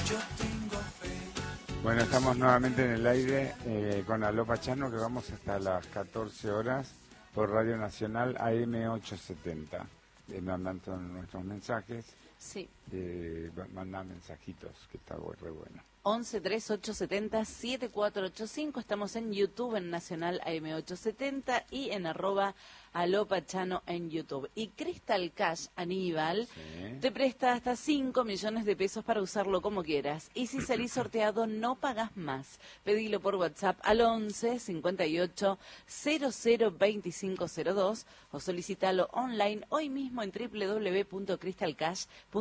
Bueno, estamos nuevamente en el aire con Aló Pachano, que vamos hasta las 14 horas por Radio Nacional AM870. Mandan todos nuestros mensajes. Sí. Mandan mensajitos, que está re bueno. 11-3870-7485. Estamos en YouTube, en Nacional AM870 y en @Aló Pachano en YouTube. Y Crystal Cash, Aníbal, Sí. te presta hasta 5 millones de pesos para usarlo como quieras. Y si salís sorteado, no pagás más. Pedilo por WhatsApp al 11-58-00-2502 o solicitalo online hoy mismo en www.crystalcash.com.